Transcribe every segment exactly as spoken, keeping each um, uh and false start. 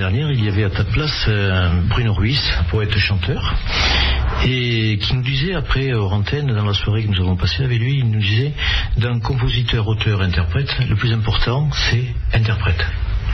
dernière, il y avait à ta place euh, Bruno Ruiz, poète-chanteur, et qui nous disait après, hors antenne, dans la soirée que nous avons passée avec lui, il nous disait, d'un compositeur, auteur, interprète, le plus important, c'est interprète.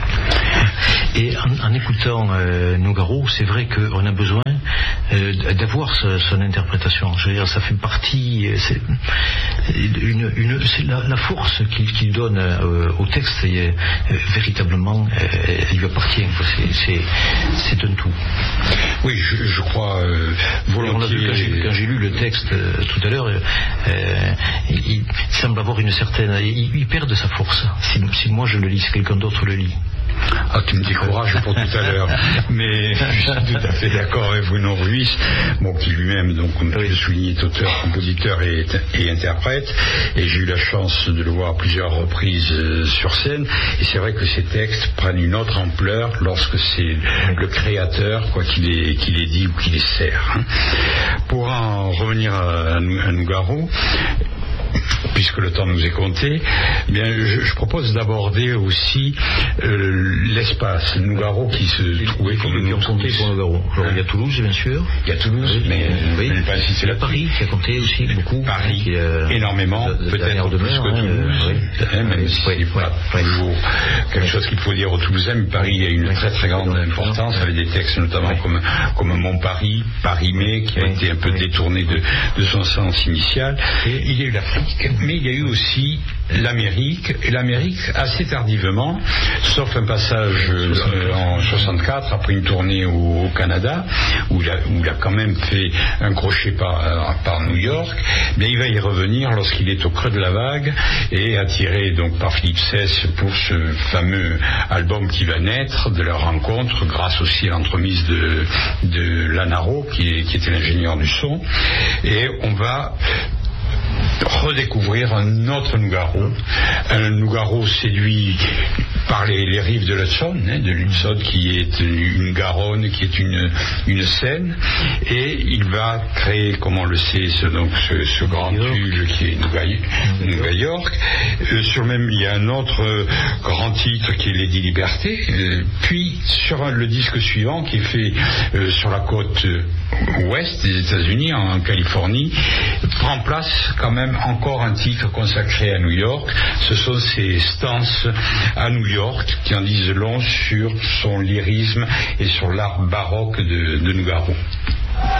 Et en, en écoutant euh, Nougaro, c'est vrai qu'on a besoin euh, d'avoir ce, son interprétation. Je veux dire, ça fait partie, c'est, une, une, c'est la, la force qu'il, qu'il donne euh, au texte, et, euh, véritablement, euh, elle lui appartient. C'est, c'est, c'est un tout. Oui, je, je crois euh, volontiers. On l'a vu quand j'ai, quand j'ai lu le texte euh, tout à l'heure, euh, il, il semble avoir une certaine, il, il perd de sa force. Si, si moi je le lis, si quelqu'un d'autre le lit. Ah, tu me décourages pour tout à l'heure. Mais je suis tout à fait d'accord avec Bruno Ruiz, bon, qui lui-même, donc, comme tu l'as souligné, est auteur, compositeur et, et interprète. Et j'ai eu la chance de le voir à plusieurs reprises euh, sur scène. Et c'est vrai que ces textes prennent une autre ampleur lorsque c'est le créateur, quoi qu'il ait, qu'il ait dit ou qu'il les sert. Hein. Pour en revenir à, à Nougaro, puisque le temps nous est compté, eh bien, je, je propose d'aborder aussi euh, l'espace. Nougaro qui se il, trouvait il, comme il, une autre compté pour Nougaro. Alors, il y a Toulouse, bien sûr. Il y a Toulouse, oui, mais oui. je pas insister là. Paris qui a compté aussi beaucoup. Paris, qui, euh, énormément, de, de peut-être plus que hein, Toulouse, euh, oui. hein, même oui, si oui, c'est pas oui, toujours oui. quelque chose qu'il faut dire aux Toulousains, mais Paris a une oui. très très grande importance, avec des textes notamment oui. comme, comme Mon Paris, Paris-Mais, qui a oui. été un peu oui. détourné de, de son sens initial. Et il y a eu l'Afrique, mais il y a eu aussi l'Amérique, et l'Amérique assez tardivement, sauf un passage euh, en soixante-quatre, après une tournée au, au Canada, où il, a, où il a quand même fait un crochet par, euh, par New York, mais il va y revenir lorsqu'il est au creux de la vague, et attiré donc par Philippe Sess pour ce fameux album qui va naître de leur rencontre, grâce aussi à l'entremise de, de Lanaro, qui, est, qui était l'ingénieur du son, et on va redécouvrir un autre Nougaro, un Nougaro séduit par les, les rives de l'Hudson, hein, de l'Hudson qui est une Garonne, qui est une, une Seine, et il va créer, comme on le sait, ce, donc, ce, ce grand tube qui est Nouga York. Euh, sur le même, il y a un autre euh, grand titre qui est Lady Liberté, euh, puis sur un, le disque suivant qui est fait euh, sur la côte ouest des États-Unis, en, en Californie, prend place quand même encore un titre consacré à New York. Ce sont ces stances à New York qui en disent long sur son lyrisme et sur l'art baroque de, de Nougaro.